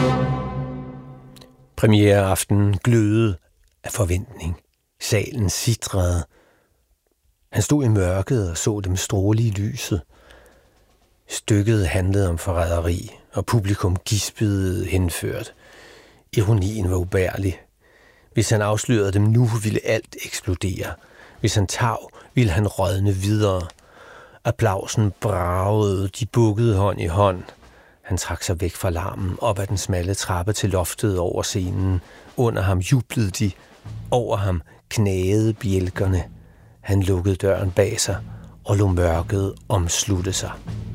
Premiereaftenen glødede af forventning. Salen sitrede. Han stod i mørket og så dem stråle i lyset. Stykket handlede om forræderi, og publikum gispede henført. Ironien var ubærlig. Hvis han afslørede dem nu, ville alt eksplodere. Hvis han tav, ville han rådne videre. Applausen bragede, de bukkede hånd i hånd. Han trak sig væk fra larmen, op ad den smalle trappe til loftet over scenen. Under ham jublede de. Over ham knagede bjælkerne. Han lukkede døren bag sig og lod mørket omslutte sig.